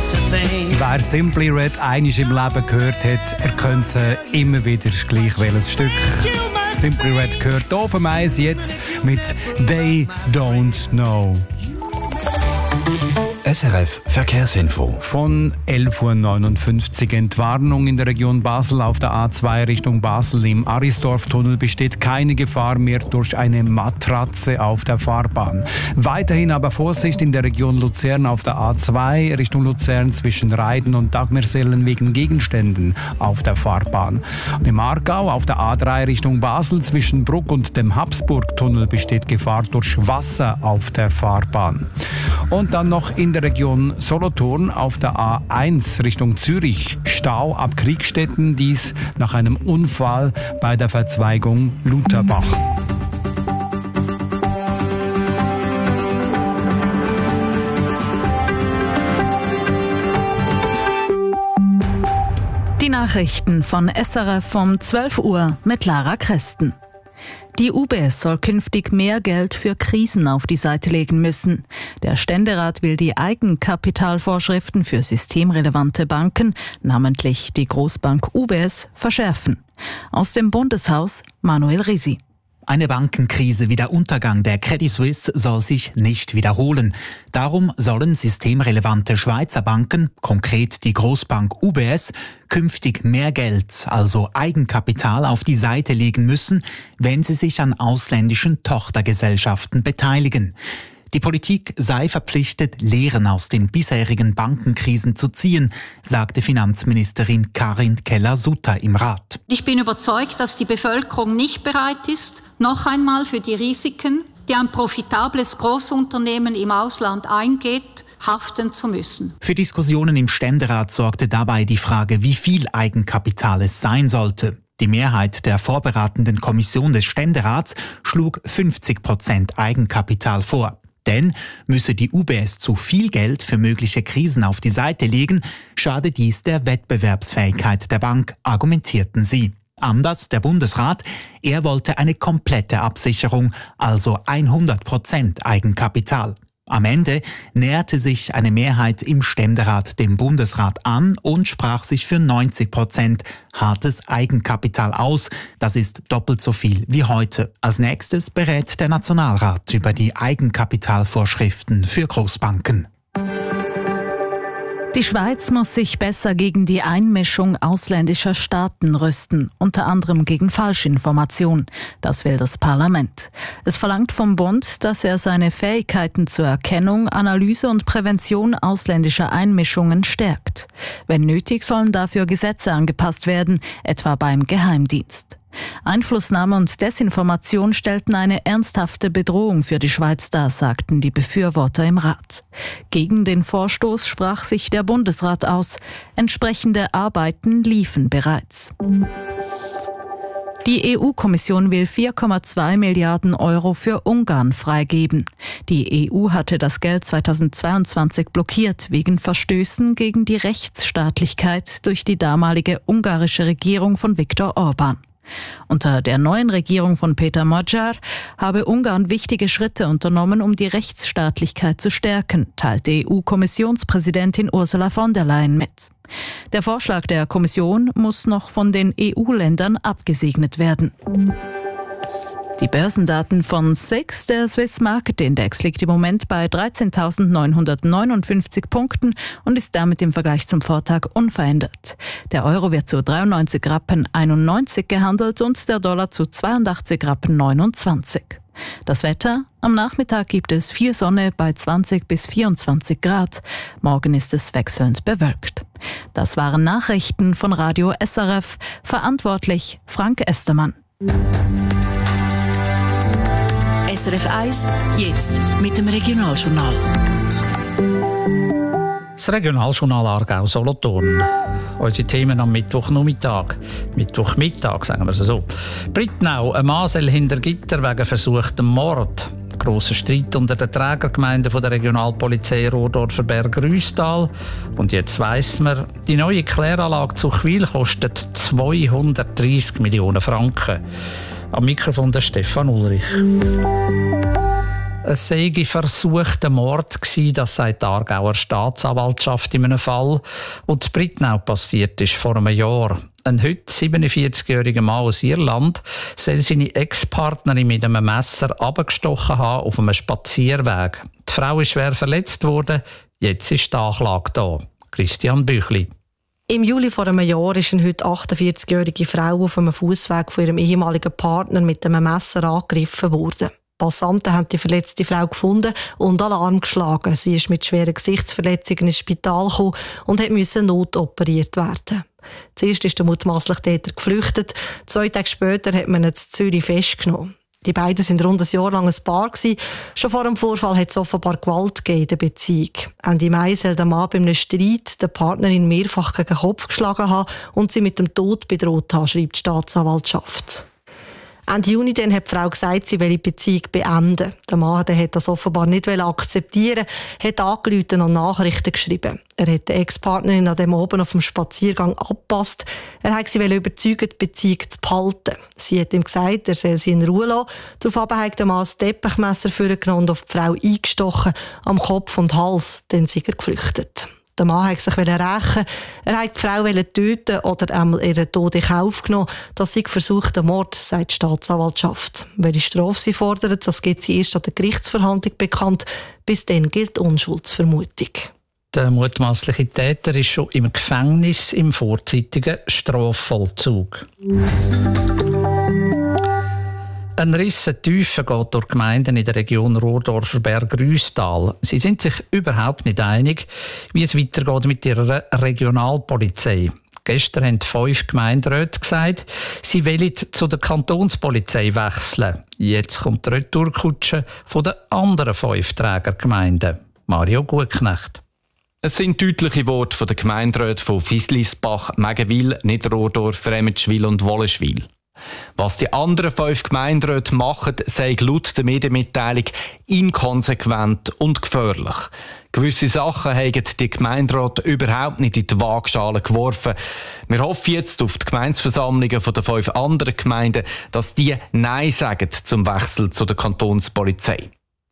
Wer Simply Red einmal im Leben gehört hat, er könnte immer wieder gleich welches Stück. Simply Red gehört hier auf dem Eis jetzt mit They Don't Know. SRF Verkehrsinfo. Von 11.59 Uhr. Entwarnung in der Region Basel auf der A2 Richtung Basel. Im Arisdorf-Tunnel besteht keine Gefahr mehr durch eine Matratze auf der Fahrbahn. Weiterhin aber Vorsicht in der Region Luzern auf der A2 Richtung Luzern zwischen Reiden und Dagmersellen wegen Gegenständen auf der Fahrbahn. Und im Aargau auf der A3 Richtung Basel zwischen Bruck und dem Habsburg-Tunnel besteht Gefahr durch Wasser auf der Fahrbahn. Und dann noch in der Region Solothurn auf der A1 Richtung Zürich. Stau ab Kriegstetten, dies nach einem Unfall bei der Verzweigung Lutherbach. Die Nachrichten von SRF um 12 Uhr mit Lara Christen. Die UBS soll künftig mehr Geld für Krisen auf die Seite legen müssen. Der Ständerat will die Eigenkapitalvorschriften für systemrelevante Banken, namentlich die Großbank UBS, verschärfen. Aus dem Bundeshaus Manuel Risi. Eine Bankenkrise wie der Untergang der Credit Suisse soll sich nicht wiederholen. Darum sollen systemrelevante Schweizer Banken, konkret die Großbank UBS, künftig mehr Geld, also Eigenkapital, auf die Seite legen müssen, wenn sie sich an ausländischen Tochtergesellschaften beteiligen. Die Politik sei verpflichtet, Lehren aus den bisherigen Bankenkrisen zu ziehen, sagte Finanzministerin Karin Keller-Sutter im Rat. Ich bin überzeugt, dass die Bevölkerung nicht bereit ist, noch einmal für die Risiken, die ein profitables Großunternehmen im Ausland eingeht, haften zu müssen. Für Diskussionen im Ständerat sorgte dabei die Frage, wie viel Eigenkapital es sein sollte. Die Mehrheit der vorberatenden Kommission des Ständerats schlug 50% Eigenkapital vor. Denn müsse die UBS zu viel Geld für mögliche Krisen auf die Seite legen, schade dies der Wettbewerbsfähigkeit der Bank, argumentierten sie. Anders der Bundesrat, er wollte eine komplette Absicherung, also 100% Eigenkapital. Am Ende näherte sich eine Mehrheit im Ständerat dem Bundesrat an und sprach sich für 90% hartes Eigenkapital aus. Das ist doppelt so viel wie heute. Als nächstes berät der Nationalrat über die Eigenkapitalvorschriften für Großbanken. Die Schweiz muss sich besser gegen die Einmischung ausländischer Staaten rüsten, unter anderem gegen Falschinformation. Das will das Parlament. Es verlangt vom Bund, dass er seine Fähigkeiten zur Erkennung, Analyse und Prävention ausländischer Einmischungen stärkt. Wenn nötig, sollen dafür Gesetze angepasst werden, etwa beim Geheimdienst. Einflussnahme und Desinformation stellten eine ernsthafte Bedrohung für die Schweiz dar, sagten die Befürworter im Rat. Gegen den Vorstoß sprach sich der Bundesrat aus. Entsprechende Arbeiten liefen bereits. Die EU-Kommission will 4,2 Milliarden Euro für Ungarn freigeben. Die EU hatte das Geld 2022 blockiert wegen Verstößen gegen die Rechtsstaatlichkeit durch die damalige ungarische Regierung von Viktor Orbán. Unter der neuen Regierung von Peter Magyar habe Ungarn wichtige Schritte unternommen, um die Rechtsstaatlichkeit zu stärken, teilte EU-Kommissionspräsidentin Ursula von der Leyen mit. Der Vorschlag der Kommission muss noch von den EU-Ländern abgesegnet werden. Die Börsendaten von SIX, der Swiss Market Index, liegt im Moment bei 13.959 Punkten und ist damit im Vergleich zum Vortag unverändert. Der Euro wird zu 93,91 Rappen gehandelt und der Dollar zu 82,29 Rappen. Das Wetter: Am Nachmittag gibt es viel Sonne bei 20 bis 24 Grad. Morgen ist es wechselnd bewölkt. Das waren Nachrichten von Radio SRF. Verantwortlich Frank Estermann. SRF 1, jetzt mit dem Regionaljournal. Das Regionaljournal Aargau-Solothurn. Unsere Themen am Mittwochnachmittag. Mittwochmittag, sagen wir es so. Brittnau, ein Mann soll hinter Gitter wegen versuchtem Mord. Grosser Streit unter den Trägergemeinden der Regionalpolizei Rodorfer-Berg-Rüstal. Und jetzt weiss man, die neue Kläranlage zu Chwil kostet 230 Millionen Franken. Am Mikrofon der Stefan Ulrich. Es sei versuchter Mord gewesen, das sagt die Aargauer Staatsanwaltschaft in einem Fall, wo in Brittnau passiert ist, vor einem Jahr. Ein heute 47-jähriger Mann aus Irland soll seine Ex-Partnerin mit einem Messer abgestochen haben auf einem Spazierweg. Die Frau ist schwer verletzt worden, jetzt ist die Anklage da. Christian Büchli. Im Juli vor einem Jahr ist eine heute 48-jährige Frau auf einem Fußweg von ihrem ehemaligen Partner mit einem Messer angegriffen worden. Passanten haben die verletzte Frau gefunden und Alarm geschlagen. Sie ist mit schweren Gesichtsverletzungen ins Spital gekommen und musste notoperiert werden. Zuerst ist der mutmaßliche Täter geflüchtet. 2 Tage später hat man ihn in Zürich festgenommen. Die beiden sind rund ein Jahr lang ein Paar gewesen. Schon vor dem Vorfall hat es offenbar Gewalt gegeben in der Beziehung. Ende Mai soll der Mann bei einem Streit der Partnerin mehrfach gegen den Kopf geschlagen haben und sie mit dem Tod bedroht haben, schreibt die Staatsanwaltschaft. Ende Juni dann hat die Frau gesagt, sie will die Beziehung beenden. Der Mann hat das offenbar nicht akzeptieren, hat angerufen und Nachrichten geschrieben. Er hat die Ex-Partnerin an dem oben auf dem Spaziergang abgepasst. Er hat sie überzeugt, die Beziehung zu behalten. Sie hat ihm gesagt, er soll sie in Ruhe lassen. Daraufhin hat der Mann das Teppichmesser vorgenommen und auf die Frau eingestochen, am Kopf und Hals. Dann ist er geflüchtet. Der Mann wollte sich rächen. Er wollte die Frau töten oder einmal ihren Tod in Kauf genommen. Das sei versuchter Mord, sagt die Staatsanwaltschaft. Welche Strafe sie fordert, das gibt sie erst an der Gerichtsverhandlung bekannt. Bis dann gilt Unschuldsvermutung. Der mutmaßliche Täter ist schon im Gefängnis im vorzeitigen Strafvollzug. Ein Rissentiefe geht durch Gemeinden in der Region Rohrdorfer Berg-Rüstal. Sie sind sich überhaupt nicht einig, wie es weitergeht mit ihrer Regionalpolizei. Gestern haben 5 Gemeinderäte gesagt, sie wollen zu der Kantonspolizei wechseln. Jetzt kommt die Retourkutsche von den anderen 5 Trägergemeinden. Mario Gutknecht. Es sind deutliche Worte von den Gemeinderäten von Fislisbach, Mägenwil, Niederrohdorf, Fremmenschwil und Wollenschwil. Was die anderen 5 Gemeinderäte machen, sei laut der Medienmitteilung inkonsequent und gefährlich. Gewisse Sachen haben die Gemeinderäte überhaupt nicht in die Waagschale geworfen. Wir hoffen jetzt auf die Gemeindeversammlungen der 5 anderen Gemeinden, dass die Nein sagen zum Wechsel zu der Kantonspolizei.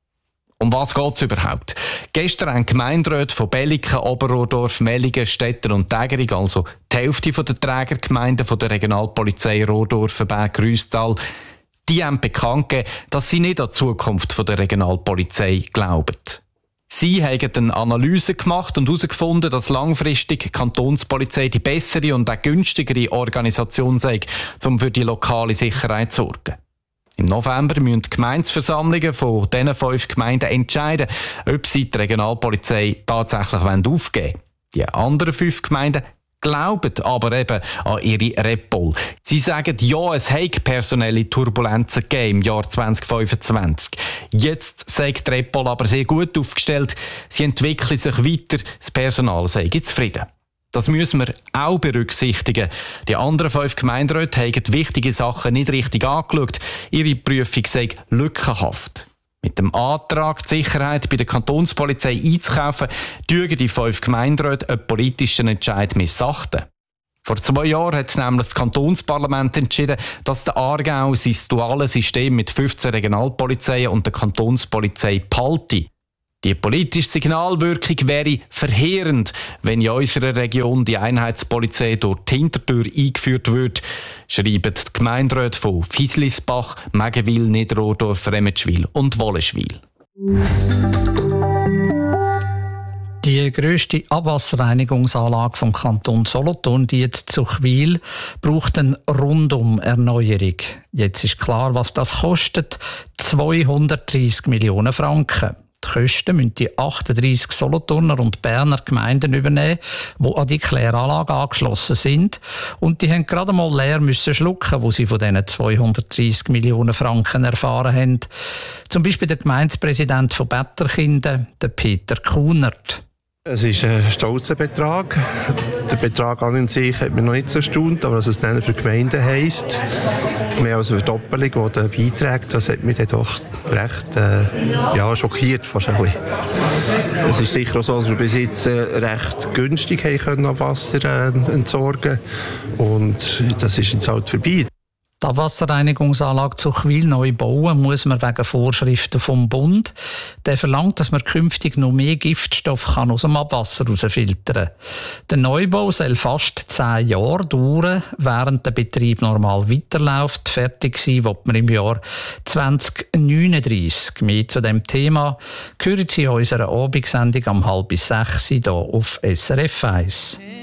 Um was geht es überhaupt? Gestern haben die Gemeinderäte von Belliken, Oberrohdorf, Mellingen, Stetten und Tägering, also die Hälfte der Trägergemeinden der Regionalpolizei Rohrdorf, Berg, Rüstal, die haben bekannt gegeben, dass sie nicht an die Zukunft der Regionalpolizei glauben. Sie haben eine Analyse gemacht und herausgefunden, dass langfristig die Kantonspolizei die bessere und auch günstigere Organisation sei, um für die lokale Sicherheit zu sorgen. Im November müssen die Gemeindeversammlungen von diesen 5 Gemeinden entscheiden, ob sie die Regionalpolizei tatsächlich aufgeben wollen. Die anderen 5 Gemeinden glauben aber eben an ihre Repol. Sie sagen, ja, es habe personelle Turbulenzen gegeben im Jahr 2025. Jetzt sagt die Repol aber sehr gut aufgestellt, sie entwickeln sich weiter, das Personal sei zufrieden. Das müssen wir auch berücksichtigen. Die anderen 5 Gemeinderäte haben wichtige Sachen nicht richtig angeschaut. Ihre Prüfung sei lückenhaft. Mit dem Antrag, die Sicherheit bei der Kantonspolizei einzukaufen, dürfen die 5 Gemeinderäte einen politischen Entscheid missachten. Vor 2 Jahren hat nämlich das Kantonsparlament entschieden, dass der Aargau sein duales System mit 15 Regionalpolizeien und der Kantonspolizei behalte. Die politische Signalwirkung wäre verheerend, wenn in unserer Region die Einheitspolizei durch die Hintertür eingeführt wird, schreiben die Gemeinderäte von Fislisbach, Mägenwil, Niederrohdorf, Fremmenschwil und Wollenschwil. Die grösste Abwasserreinigungsanlage vom Kanton Solothurn, die jetzt Zuchwil, braucht eine Rundum-Erneuerung. Jetzt ist klar, was das kostet: 230 Millionen Franken. Die Kosten müssen die 38 Solothurner und Berner Gemeinden übernehmen, die an die Kläranlage angeschlossen sind. Und die haben gerade mal leer müssen schlucken, wo sie von diesen 230 Millionen Franken erfahren haben. Zum Beispiel der Gemeindepräsident von Betterkinden, der Peter Kunert. Es ist ein stolzer Betrag. Der Betrag an sich hat mich noch nicht so erstaunt, aber was es dann für Gemeinden heisst, mehr als eine Verdoppelung, die beiträgt, das hat mich dann doch recht schockiert. Fast ein bisschen. Es ist sicher auch so, dass wir bis jetzt recht günstig haben können Wasser entsorgen, und das ist jetzt halt vorbei. Die Abwasserreinigungsanlage Zuchwil neu bauen muss man wegen Vorschriften vom Bund. Der verlangt, dass man künftig noch mehr Giftstoff aus dem Abwasser herausfiltern kann. Der Neubau soll fast 10 Jahre dauern, während der Betrieb normal weiterläuft. Fertig sein wird man im Jahr 2039. Mehr zu dem Thema hören Sie in unserer Abendsendung um 5:30 hier auf SRF 1.